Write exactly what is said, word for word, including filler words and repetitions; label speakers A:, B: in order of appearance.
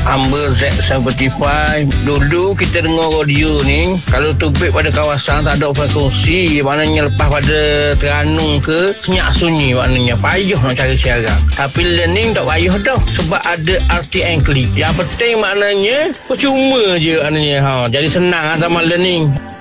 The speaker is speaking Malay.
A: Humber Z tujuh lima. Dulu kita dengar radio ni, kalau terbit pada kawasan tak ada frekuensi, maknanya lepas pada Terengganu ke senyap sunyi, maknanya payuh nak cari siaran. Tapi learning tak payuh dah, sebab ada R T N Click. Yang penting maknanya percuma je maknanya. Ha, jadi senang sama learning.